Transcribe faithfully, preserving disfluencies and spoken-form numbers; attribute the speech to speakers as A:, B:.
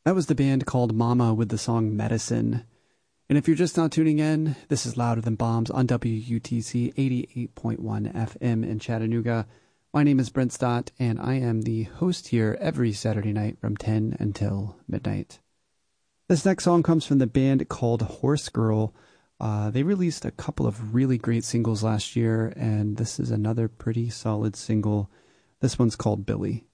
A: That was the band called Mama with the song Medicine. And if you're just now tuning in, this is Louder Than Bombs on W U T C eighty-eight point one F M in Chattanooga. My name is Brent Stott, and I am the host here every Saturday night from ten until midnight. This next song comes from the band called Horse Girl. Uh, they released a couple of really great singles last year, and this is another pretty solid single. This one's called Billy.